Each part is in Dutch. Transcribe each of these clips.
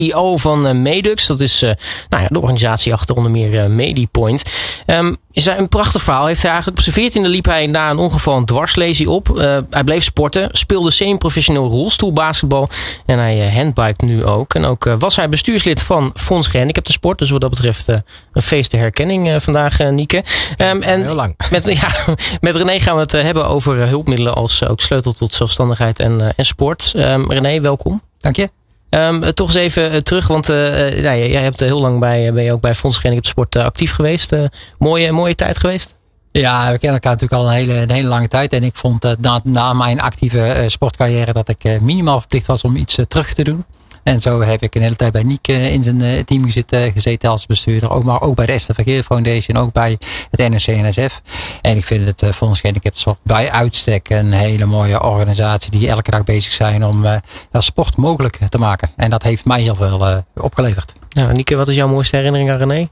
CEO van Medux. Dat is de organisatie achter onder meer Medipoint. Is een prachtig verhaal. Heeft hij eigenlijk op zijn 14e liep hij na een ongeval een dwarslesie op. Hij bleef sporten, speelde semi-professioneel rolstoelbasketbal en hij handbiked nu ook. En ook was hij bestuurslid van Fonds Gehandicaptensport. Dus wat dat betreft een feest de herkenning vandaag, Nieke. Heel lang. Met René gaan we het hebben over hulpmiddelen als ook sleutel tot zelfstandigheid en sport. René, welkom. Dank je. Toch eens even terug, want jij hebt heel lang ben je ook bij Fonds Gehandicaptensport actief geweest. Mooie tijd geweest? Ja, we kennen elkaar natuurlijk al een hele lange tijd. En ik vond na mijn actieve sportcarrière dat ik minimaal verplicht was om iets terug te doen. En zo heb ik een hele tijd bij Niek in zijn team gezeten als bestuurder. Maar ook bij de Esther Vergeer Foundation, ook bij het NOC-NSF. En ik vind het Fonds Gehandicaptensport bij uitstek een hele mooie organisatie die elke dag bezig zijn om sport mogelijk te maken. En dat heeft mij heel veel opgeleverd. Nou, Nieke, wat is jouw mooiste herinnering aan René?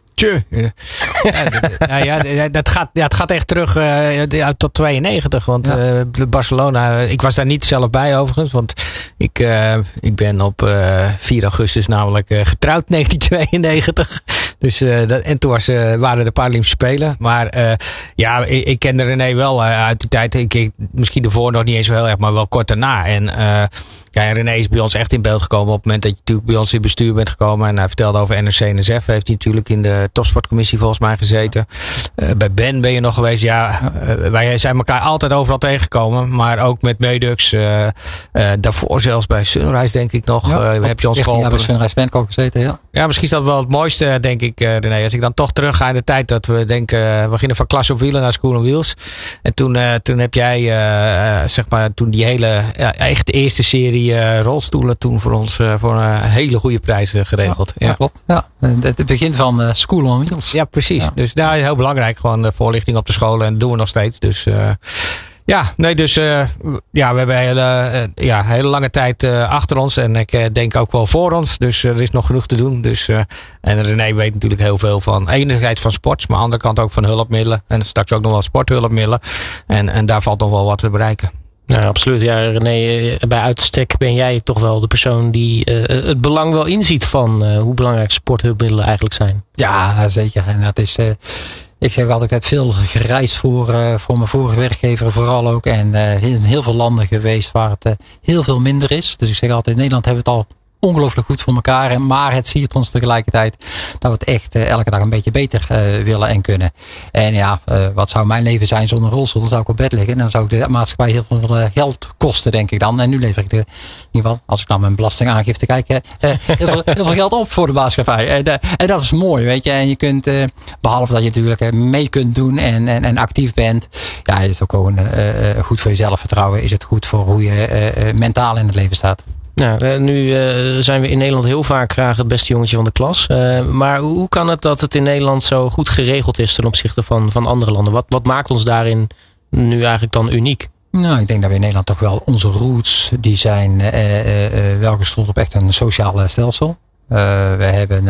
Het gaat echt terug tot 92. Want Barcelona, ik was daar niet zelf bij overigens. Want ik ben op 4 augustus namelijk getrouwd 1992. Dus, en toen waren de Paralympische Spelen. Maar ik kende René wel uit die tijd. Misschien ervoor nog niet eens zo heel erg, maar wel kort daarna. En René is bij ons echt in beeld gekomen op het moment dat je natuurlijk bij ons in het bestuur bent gekomen. En hij vertelde over NOC-NSF. Heeft hij natuurlijk in de topsportcommissie volgens mij gezeten. Bij Ben ben je nog geweest. Wij zijn elkaar altijd overal tegengekomen. Maar ook met Medux. Daarvoor zelfs bij Sunrise denk ik nog. Heb je ons geholpen. Ja, bij Sunrise ben ik ook gezeten, ja. Ja, misschien is dat wel het mooiste, denk ik, René. Als ik dan toch terug ga in de tijd dat we denken, we gingen van klas op wielen naar School on Wheels. En toen heb jij, toen die hele, echt de eerste serie rolstoelen toen voor ons voor een hele goede prijs geregeld. Ja, klopt. Ja. Het begin van School on Wheels. Ja, precies. Ja. Dus daar is heel belangrijk, gewoon de voorlichting op de scholen. En dat doen we nog steeds. Dus we hebben een hele lange tijd achter ons. En ik denk ook wel voor ons. Dus er is nog genoeg te doen. Dus, en René weet natuurlijk heel veel van enerzijds van sport. Maar aan de andere kant ook van hulpmiddelen. En straks ook nog wel sporthulpmiddelen. En daar valt nog wel wat te bereiken. Nou, absoluut. Ja, René, bij uitstek ben jij toch wel de persoon die het belang wel inziet van hoe belangrijk sporthulpmiddelen eigenlijk zijn. Ja, zeker. En dat is... Ik zeg altijd, ik heb veel gereisd voor mijn vorige werkgever vooral ook. En in heel veel landen geweest waar het heel veel minder is. Dus ik zeg altijd, in Nederland hebben we het al ongelooflijk goed voor elkaar. Maar het siert ons tegelijkertijd dat we het echt elke dag een beetje beter willen en kunnen. En wat zou mijn leven zijn zonder rolstoel? Dan zou ik op bed liggen. En dan zou de maatschappij heel veel geld kosten, denk ik dan. En nu lever ik in ieder geval, als ik naar mijn belastingaangifte kijk, heel veel geld op voor de maatschappij. En dat is mooi, weet je. En je kunt, behalve dat je natuurlijk mee kunt doen en actief bent. Ja, het is ook gewoon goed voor je zelfvertrouwen. Is het goed voor hoe je mentaal in het leven staat. Nou, nu zijn we in Nederland heel vaak graag het beste jongetje van de klas. Maar hoe kan het dat het in Nederland zo goed geregeld is ten opzichte van andere landen? Wat maakt ons daarin nu eigenlijk dan uniek? Nou, ik denk dat we in Nederland toch wel onze roots, die zijn wel gestoeld op echt een sociaal stelsel. We hebben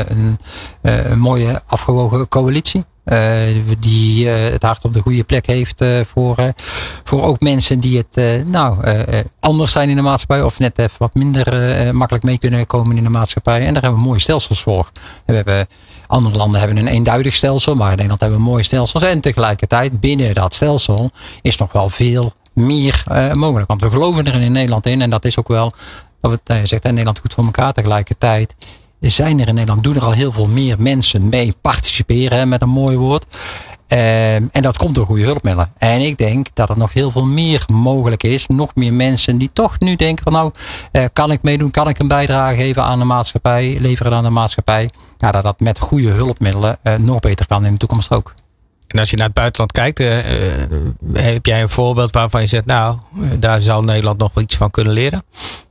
een mooie afgewogen coalitie. Die het hart op de goede plek heeft voor ook mensen die het anders zijn in de maatschappij of net even wat minder makkelijk mee kunnen komen in de maatschappij. En daar hebben we mooie stelsels voor. Andere landen hebben een eenduidig stelsel, maar in Nederland hebben we mooie stelsels. En tegelijkertijd binnen dat stelsel is nog wel veel meer mogelijk. Want we geloven er in Nederland in en dat is ook wel, wat zegt Nederland goed voor elkaar tegelijkertijd. Zijn er in Nederland, doen er al heel veel meer mensen mee participeren, met een mooi woord. En dat komt door goede hulpmiddelen. En ik denk dat er nog heel veel meer mogelijk is. Nog meer mensen die toch nu denken van kan ik meedoen? Kan ik een bijdrage geven aan de maatschappij? Leveren aan de maatschappij? Ja, dat met goede hulpmiddelen nog beter kan in de toekomst ook. En als je naar het buitenland kijkt, heb jij een voorbeeld waarvan je zegt, daar zou Nederland nog wel iets van kunnen leren?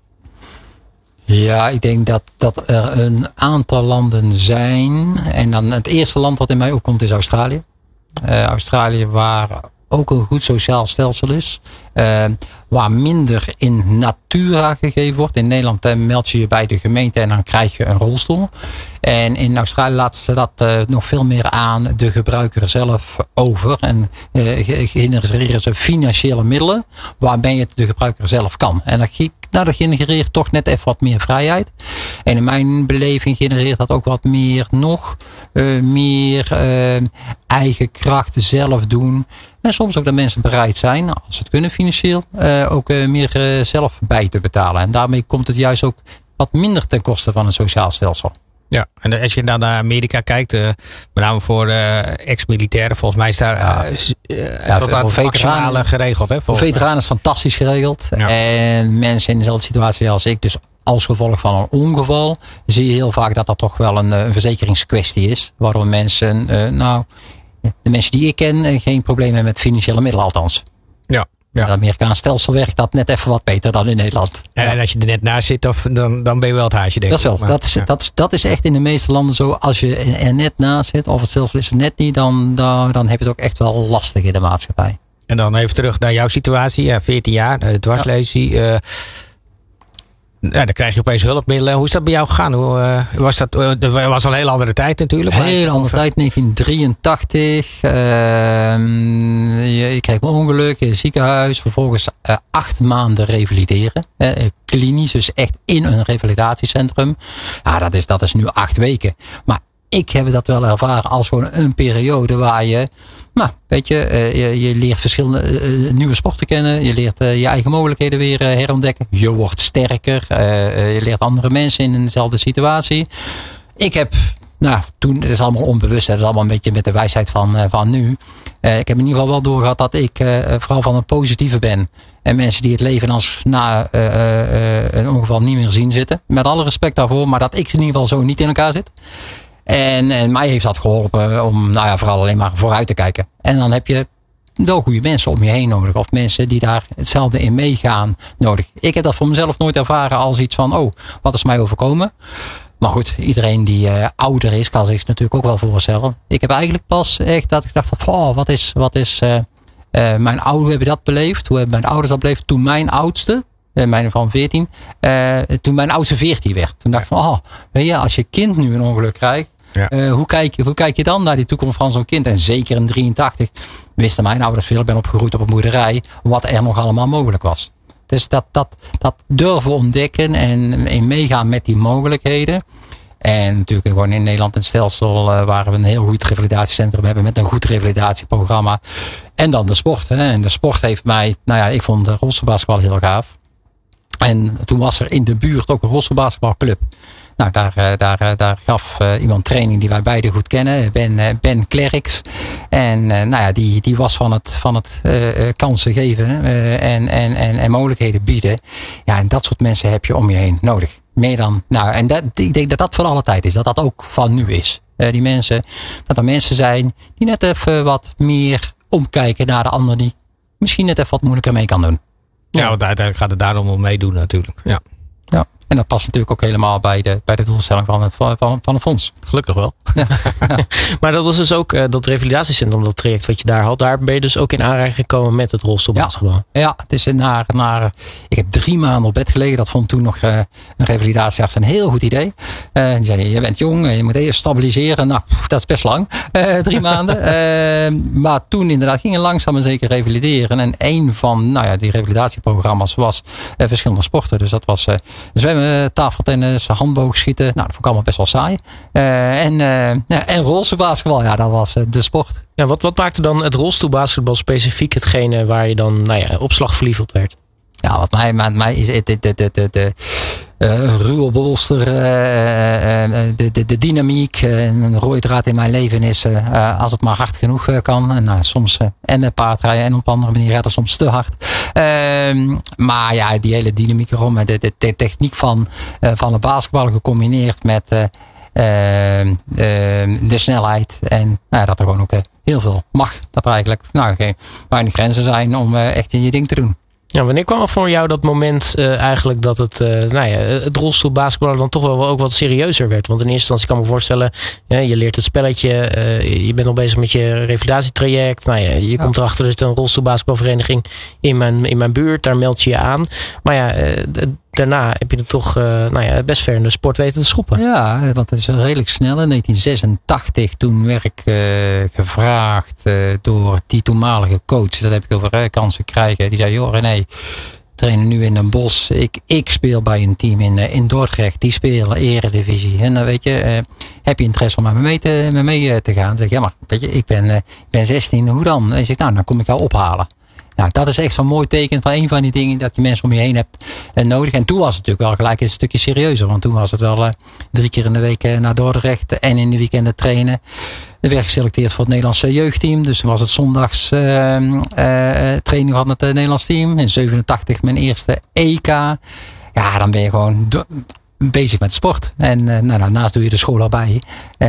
Ja, ik denk dat er een aantal landen zijn. En dan het eerste land wat in mij opkomt is Australië. Australië waar ook een goed sociaal stelsel is. waar minder in natura gegeven wordt. In Nederland meld je je bij de gemeente en dan krijg je een rolstoel. En in Australië laten ze dat nog veel meer aan de gebruiker zelf over. En genereren ze financiële middelen waarmee het de gebruiker zelf kan. En dat genereert toch net even wat meer vrijheid. En in mijn beleving genereert dat ook wat meer eigen kracht zelf doen. En soms ook dat mensen bereid zijn, als ze het kunnen financieel, ook meer zelf bij te betalen. En daarmee komt het juist ook wat minder ten koste van een sociaal stelsel. Ja, en als je dan naar Amerika kijkt, met name voor ex-militairen, volgens mij is daar tot aan het maximale geregeld. Hè, voor veteranen is fantastisch geregeld. Ja. En mensen in dezelfde situatie als ik, dus als gevolg van een ongeval, zie je heel vaak dat dat toch wel een verzekeringskwestie is. Waardoor mensen, de mensen die ik ken, geen problemen hebben met financiële middelen althans. Ja. Ja. Het Amerikaanse stelsel werkt dat net even wat beter dan in Nederland. En als je er net naast zit, dan ben je wel het haasje, denk ik. Dat is wel. Dat is echt in de meeste landen zo. Als je er net naast zit, of het stelsel is er net niet, dan heb je het ook echt wel lastig in de maatschappij. En dan even terug naar jouw situatie. 14 jaar, dwarslesie. Dan krijg je opeens hulpmiddelen. Hoe is dat bij jou gegaan? Hoe was dat? Dat was al een hele andere tijd natuurlijk. Een hele andere tijd, 1983. Je kreeg een ongeluk in het ziekenhuis. Vervolgens 8 maanden revalideren. Klinisch, dus echt in een revalidatiecentrum. Ja, dat is nu 8 weken. Maar ik heb dat wel ervaren als gewoon een periode waar je, je leert verschillende nieuwe sporten kennen. Je leert je eigen mogelijkheden weer herontdekken. Je wordt sterker. Je leert andere mensen in dezelfde situatie. Ik heb, toen, het is allemaal onbewust. Het is allemaal een beetje met de wijsheid van nu. Ik heb in ieder geval wel doorgehad dat ik vooral van een positieve ben. En mensen die het leven als na een ongeval niet meer zien zitten. Met alle respect daarvoor. Maar dat ik in ieder geval zo niet in elkaar zit. En mij heeft dat geholpen om vooral alleen maar vooruit te kijken. En dan heb je wel goede mensen om je heen nodig. Of mensen die daar hetzelfde in meegaan nodig. Ik heb dat voor mezelf nooit ervaren als iets van, wat is mij overkomen? Maar goed, iedereen die ouder is, kan zich natuurlijk ook wel voorstellen. Ik heb eigenlijk pas echt dat ik dacht van, wat is mijn ouders, hoe hebben dat beleefd? Hoe hebben mijn ouders dat beleefd? Toen mijn oudste, mijn van 14, toen mijn oudste 14 werd. Toen dacht ik van, weet je, als je kind nu een ongeluk krijgt, hoe kijk je dan naar die toekomst van zo'n kind? En zeker in 83 wisten mijn ouders veel, ik ben opgegroeid op een boerderij, wat er nog allemaal mogelijk was. Dus dat durven ontdekken en in meegaan met die mogelijkheden. En natuurlijk gewoon in Nederland een stelsel waar we een heel goed revalidatiecentrum hebben met een goed revalidatieprogramma. En dan de sport. Hè. En de sport heeft mij, ik vond rolstoelbasketbal heel gaaf. En toen was er in de buurt ook een rolstoelbasketbalclub. Daar gaf iemand training die wij beiden goed kennen. Ben Klerks. En die was van het kansen geven en mogelijkheden bieden. Ja, en dat soort mensen heb je om je heen nodig. Meer dan, ik denk dat van alle tijd is. Dat ook van nu is. Die mensen, dat er mensen zijn die net even wat meer omkijken naar de ander die misschien net even wat moeilijker mee kan doen. Ja, want uiteindelijk gaat het daarom om meedoen natuurlijk. Ja. En dat past natuurlijk ook helemaal bij de doelstelling van het fonds. Gelukkig wel. Ja. Maar dat was dus ook dat revalidatiecentrum, dat traject wat je daar had. Daar ben je dus ook in aanraking gekomen met het rolstoelbasketbal. Ja, het is ik heb 3 maanden op bed gelegen. Dat vond toen nog een revalidatiearts een heel goed idee. Die zei, je bent jong, je moet eerst stabiliseren. Nou, dat is best lang. 3 maanden. Maar toen inderdaad ging je langzaam en zeker revalideren. En een van die revalidatieprogramma's was verschillende sporten. Dus dat was zwemmen, tafeltennis, handboogschieten. Nou, dat vond ik allemaal best wel saai. En rolstoelbasketbal, dat was de sport. Ja, wat maakte dan het rolstoelbasketbal specifiek hetgene waar je dan opslag verliefd op werd? Ja, wat mij is de ruwe bolster, de dynamiek, een rode draad in mijn leven is als het maar hard genoeg kan. En soms en met paardrijden en op andere manier gaat het soms te hard. Maar die hele dynamiek erom, de techniek van het basketbal gecombineerd met de snelheid en dat er gewoon ook heel veel mag. Dat er eigenlijk geen grenzen zijn om echt je ding te doen. Ja, wanneer kwam voor jou dat moment eigenlijk dat het rolstoelbasketballen dan toch wel ook wat serieuzer werd? Want in eerste instantie kan ik me voorstellen, je leert het spelletje, je bent al bezig met je revalidatietraject. Je komt erachter dat er een rolstoelbasketbalvereniging in mijn buurt, daar meld je je aan. Maar daarna heb je het toch best ver in de sport weten te schoppen. Ja, want het is redelijk snel. In 1986, toen werd ik gevraagd door die toenmalige coach. Dat heb ik over kansen krijgen. Die zei, joh René, trainen nu in Den Bosch. Ik speel bij een team in Dordrecht. Die spelen eredivisie. En dan weet je, heb je interesse om met me mee te gaan? Dan zeg ik, ja maar weet je, ik ben 16, hoe dan? En ik zeg, nou dan kom ik jou ophalen. Nou, dat is echt zo'n mooi teken van een van die dingen dat je mensen om je heen hebt nodig. En toen was het natuurlijk wel gelijk een stukje serieuzer. Want toen was het wel 3 keer in de week naar Dordrecht en in de weekenden trainen. Er werd geselecteerd voor het Nederlandse jeugdteam. Dus toen was het zondags training van het Nederlands team. In 87 mijn eerste EK. Ja, dan ben je gewoon bezig met sport. En daarnaast doe je de school erbij.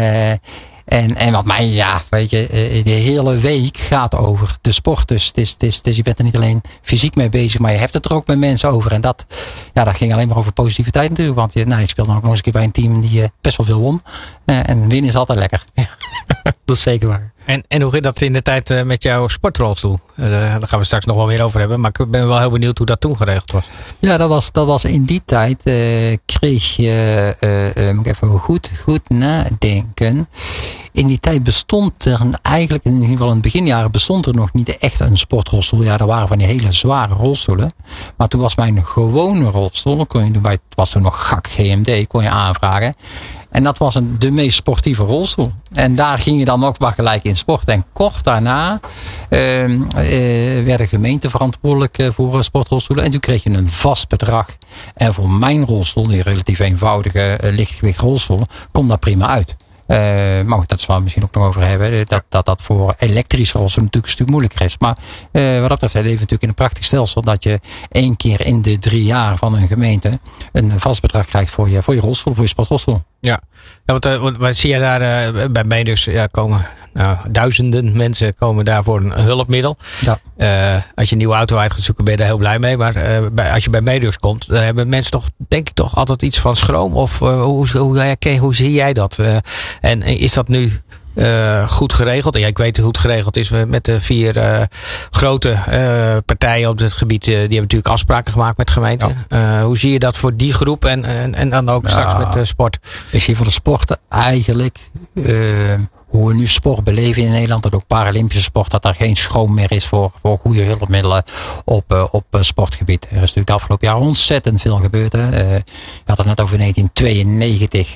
En wat mij, weet je, de hele week gaat over de sport. Dus je bent er niet alleen fysiek mee bezig, maar je hebt het er ook met mensen over. En dat ging alleen maar over positiviteit natuurlijk. Want ik speel dan ook nog eens een keer bij een team die best wel veel won. En winnen is altijd lekker. Ja, dat is zeker waar. En hoe ging dat in de tijd met jouw sportrolstoel? Daar gaan we straks nog wel weer over hebben. Maar ik ben wel heel benieuwd hoe dat toen geregeld was. Ja, dat was in die tijd kreeg je, moet ik even goed nadenken. In die tijd bestond er eigenlijk, in ieder geval in het beginjaren, bestond er nog niet echt een sportrolstoel. Ja, er waren van die hele zware rolstoelen. Maar toen was mijn gewone rolstoel, het was toen nog GAK GMD, kon je aanvragen. En dat was de meest sportieve rolstoel. En daar ging je dan ook wel gelijk in sport. En kort daarna werd de gemeente verantwoordelijk voor sportrolstoelen. En toen kreeg je een vast bedrag. En voor mijn rolstoel, die relatief eenvoudige lichtgewicht rolstoel, komt dat prima uit. Maar goed, dat is waar we misschien ook nog over hebben. Dat voor elektrische rolstoelen natuurlijk een stuk moeilijker is. Maar wat dat betreft leven we natuurlijk in een praktisch stelsel. Dat je 1 keer in de 3 jaar van een gemeente een vast bedrag krijgt voor je rolstoel, voor je sportrolstoel. Ja, wat zie je daar bij mij dus komen? Duizenden mensen komen daar voor een hulpmiddel. Ja. Als je een nieuwe auto uit gaat zoeken, ben je daar heel blij mee. Maar als je bij Medeus komt, dan hebben mensen toch, denk ik toch, altijd iets van schroom. Of hoe zie jij dat? En is dat nu goed geregeld? Ja, ik weet hoe het geregeld is met de 4 grote partijen op het gebied. Die hebben natuurlijk afspraken gemaakt met gemeenten. Ja. Hoe zie je dat voor die groep en dan ook straks met de sport? Ik zie voor de sporten eigenlijk hoe we nu sport beleven in Nederland, dat ook Paralympische sport, dat er geen schroom meer is voor goede hulpmiddelen op sportgebied. Er is natuurlijk de afgelopen jaar ontzettend veel gebeurd. Je had het net over 1992.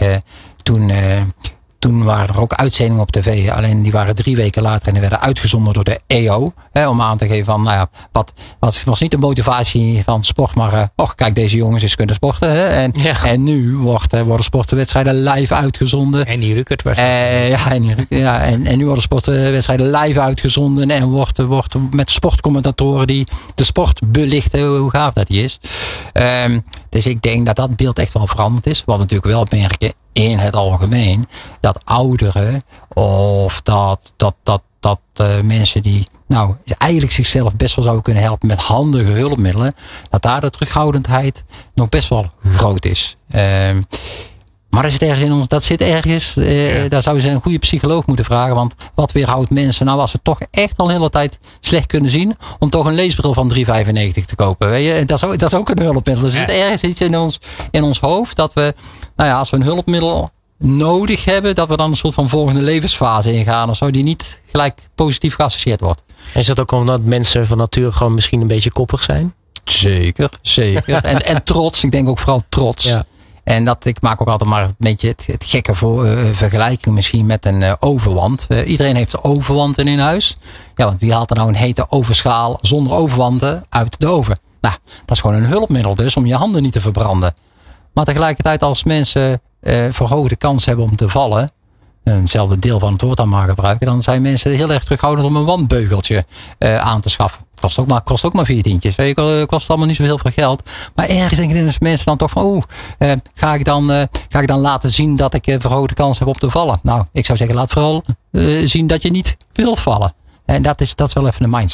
Toen waren er ook uitzendingen op tv. Alleen die waren 3 weken later en die werden uitgezonden door de EO. Om aan te geven van, wat was niet de motivatie van sport, maar kijk, deze jongens eens kunnen sporten. En nu worden sportwedstrijden live uitgezonden. En die Rukert was en nu worden sportwedstrijden live uitgezonden en wordt met sportcommentatoren die de sport belichten, hoe gaaf dat die is. Dus ik denk dat beeld echt wel veranderd is. Wat natuurlijk wel merken in het algemeen, dat ouderen of dat mensen die eigenlijk zichzelf best wel zouden kunnen helpen met handige hulpmiddelen, dat daar de terughoudendheid nog best wel groot is. Maar dat zit ergens. Daar zou je een goede psycholoog moeten vragen. Want wat weerhoudt mensen als ze toch echt al een hele tijd slecht kunnen zien, om toch een leesbril van €3,95 te kopen? Weet je? Dat is ook een hulpmiddel. Er zit ergens iets in ons hoofd dat we, als we een hulpmiddel nodig hebben, dat we dan een soort van volgende levensfase ingaan of zo, die niet gelijk positief geassocieerd wordt. Is dat ook omdat mensen van nature gewoon misschien een beetje koppig zijn? Zeker. En trots. Ik denk ook vooral trots. Ja. En ik maak ook altijd maar een beetje het gekke vergelijking misschien met een overwand. Iedereen heeft overwanten in huis. Ja, want wie haalt er nou een hete ovenschaal zonder overwanten uit de oven? Nou, dat is gewoon een hulpmiddel dus om je handen niet te verbranden. Maar tegelijkertijd als mensen verhoogde kans hebben om te vallen, hetzelfde deel van het woord dan maar gebruiken, dan zijn mensen heel erg terughoudend om een wandbeugeltje aan te schaffen. Kost ook maar 4 tientjes. Kost allemaal niet zo heel veel geld. Maar ergens denken mensen dan toch van, ga ik dan laten zien dat ik verhoogde kans heb op te vallen? Nou, ik zou zeggen, laat vooral zien dat je niet wilt vallen. En dat is wel even een mindset.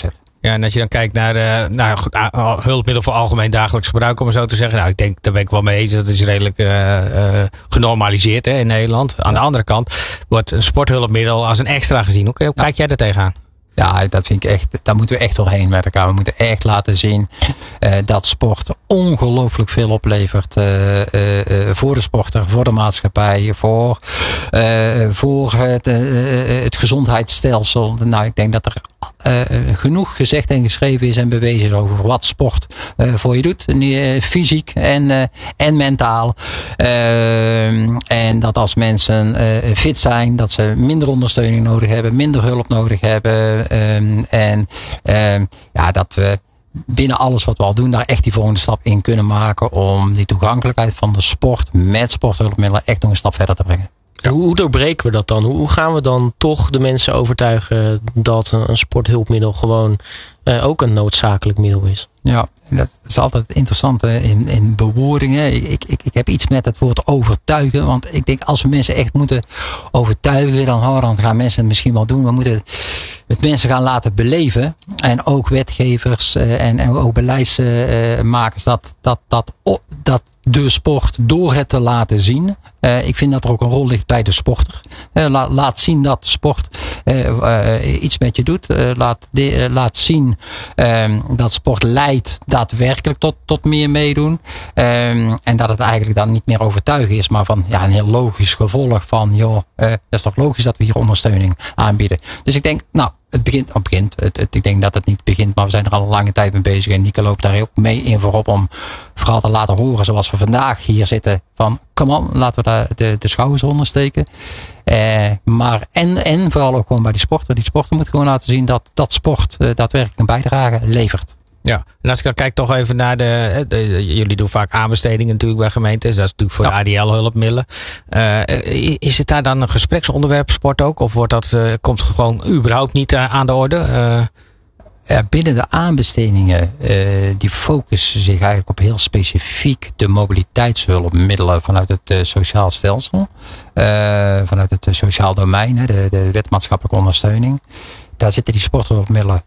Ja, en als je dan kijkt naar hulpmiddel voor algemeen dagelijks gebruik, om het zo te zeggen. Nou, ik denk, daar ben ik wel mee eens. Dat is redelijk genormaliseerd in Nederland. Aan de andere kant wordt een sporthulpmiddel als een extra gezien. Hoe kijk jij daar tegenaan? Ja, dat vind ik echt, daar moeten we echt doorheen met elkaar. We moeten echt laten zien dat sport ongelooflijk veel oplevert voor de sporter, voor de maatschappij, voor het gezondheidsstelsel. Nou, ik denk dat er genoeg gezegd en geschreven is en bewezen is over wat sport voor je doet. Fysiek en mentaal. En dat als mensen fit zijn, dat ze minder ondersteuning nodig hebben, minder hulp nodig hebben. Dat we binnen alles wat we al doen, daar echt die volgende stap in kunnen maken om die toegankelijkheid van de sport met sporthulpmiddelen echt nog een stap verder te brengen. Ja. Hoe doorbreken we dat dan? Hoe gaan we dan toch de mensen overtuigen dat een sporthulpmiddel gewoon ook een noodzakelijk middel is? Ja, dat is altijd het interessante in bewoordingen. Ik heb iets met het woord overtuigen. Want ik denk, als we mensen echt moeten overtuigen, dan gaan mensen het misschien wel doen. We moeten het mensen gaan laten beleven. En ook wetgevers en ook beleidsmakers. Dat de sport door het te laten zien. Ik vind dat er ook een rol ligt bij de sporter. Laat zien dat de sport iets met je doet. Laat zien dat sport leidt daadwerkelijk tot meer meedoen. En dat het eigenlijk dan niet meer overtuigen is, maar van een heel logisch gevolg van, dat is toch logisch dat we hier ondersteuning aanbieden. Dus ik denk, het begint. Ik denk dat het niet begint, maar we zijn er al een lange tijd mee bezig. En Nieke loopt daar ook mee in voorop om vooral te laten horen, zoals we vandaag hier zitten, van come on, laten we de schouders ondersteken. Maar vooral ook gewoon bij die sporter. Die sporter moet gewoon laten zien dat sport daadwerkelijk een bijdrage levert. Ja, en als ik dan kijk toch even naar jullie doen vaak aanbestedingen natuurlijk bij gemeentes. Dat is natuurlijk voor de ADL-hulpmiddelen. Is het daar dan een gespreksonderwerp sport ook? Of komt gewoon überhaupt niet aan de orde? Binnen de aanbestedingen, die focussen zich eigenlijk op heel specifiek de mobiliteitshulpmiddelen vanuit het sociaal stelsel. Vanuit het sociaal domein, de wet maatschappelijke ondersteuning. Daar zitten die sporthulpmiddelen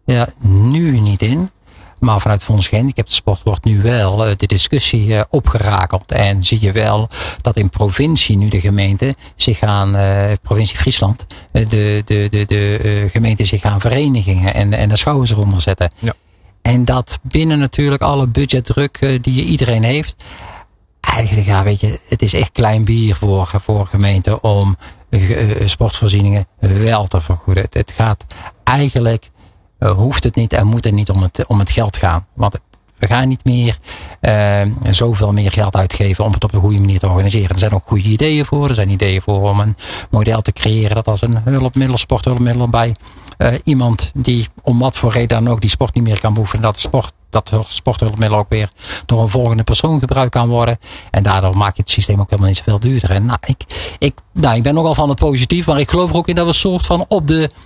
nu niet in. Maar vanuit Fonds Gehandicaptensport wordt nu wel de discussie opgerakeld. En zie je wel dat in provincie nu de gemeenten zich gaan, provincie Friesland, de gemeenten zich gaan verenigen en de schouders eronder zetten. Ja. En dat binnen natuurlijk alle budgetdruk die iedereen heeft. Eigenlijk, weet je, het is echt klein bier voor gemeenten om sportvoorzieningen wel te vergoeden. Het gaat eigenlijk, hoeft het niet en moet het niet om het geld gaan. Want we gaan niet meer zoveel meer geld uitgeven om het op de goede manier te organiseren. Er zijn ook goede ideeën voor. Er zijn ideeën voor om een model te creëren dat als een sporthulpmiddel bij iemand die om wat voor reden dan ook die sport niet meer kan beoefenen, dat sporthulpmiddel ook weer door een volgende persoon gebruikt kan worden. En daardoor maak je het systeem ook helemaal niet zoveel duurder. En ik ben nogal van het positief, maar ik geloof er ook in dat we een soort van op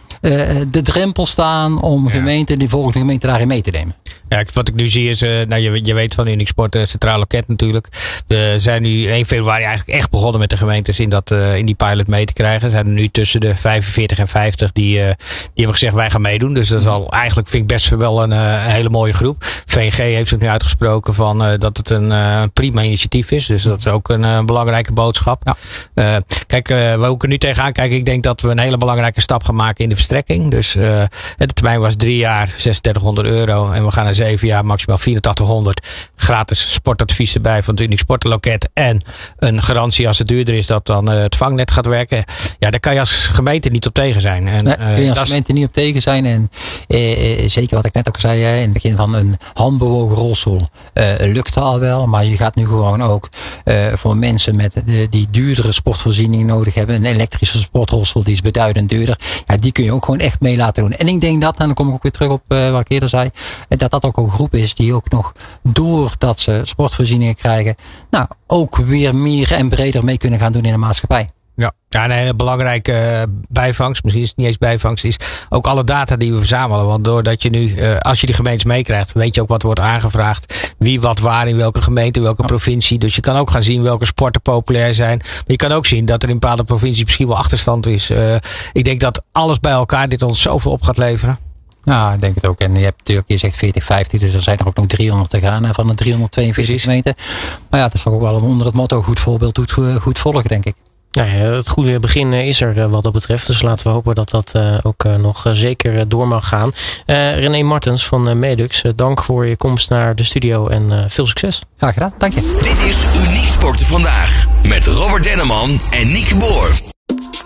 de drempel staan om die volgende gemeente daarin mee te nemen. Ja, wat ik nu zie is, je weet van Unisport Centraal Loket natuurlijk. We zijn nu 1 februari eigenlijk echt begonnen met de gemeentes in die pilot mee te krijgen. Er zijn er nu tussen de 45 en 50 die hebben gezegd wij gaan meedoen. Dus dat is al eigenlijk, vind ik best wel een hele mooie groep. VNG heeft zich nu uitgesproken van dat het een prima initiatief is. Dus dat is ook een belangrijke boodschap. Ja. Kijk, waar ik er nu tegenaan kijk, ik denk dat we een hele belangrijke stap gaan maken in de verstrekking. Dus de termijn was 3 jaar, €3600 en we gaan naar 7 jaar, maximaal 8400. Gratis sportadvies erbij van het Unisport Loket en een garantie als het duurder is dat dan het vangnet gaat werken. Ja, daar kan je als gemeente niet op tegen zijn. En, kun je als gemeente niet op tegen zijn. En zeker wat ik net ook zei, in het begin van een handbewogen rolstoel lukt al wel. Maar je gaat nu gewoon ook voor mensen die duurdere sportvoorzieningen nodig hebben. Een elektrische sportrolstoel die is beduidend duurder. Ja, die kun je ook gewoon echt mee laten doen. En ik denk dat, en dan kom ik ook weer terug op wat ik eerder zei, dat ook een groep is die ook nog, doordat ze sportvoorzieningen krijgen, ook weer meer en breder mee kunnen gaan doen in de maatschappij. Ja, een hele belangrijke bijvangst, misschien is het niet eens bijvangst, is ook alle data die we verzamelen. Want doordat je nu, als je die gemeentes meekrijgt, weet je ook wat wordt aangevraagd. Wie wat waar in welke gemeente, welke provincie. Dus je kan ook gaan zien welke sporten populair zijn. Maar je kan ook zien dat er in bepaalde provincies misschien wel achterstand is. Ik denk dat alles bij elkaar dit ons zoveel op gaat leveren. Nou, ik denk het ook. En je hebt natuurlijk, je zegt 40-50, dus er zijn er ook nog 300 te gaan van de 342 meter. Maar ja, het is toch ook wel onder het motto goed voorbeeld doet goed volgen, denk ik. Nou ja, het goede begin is er wat dat betreft. Dus laten we hopen dat dat ook nog zeker door mag gaan. René Martens van Medux, dank voor je komst naar de studio en veel succes. Graag gedaan, dank je. Dit is Uniek Sporten Vandaag met Robert Denneman en Nieke Boer.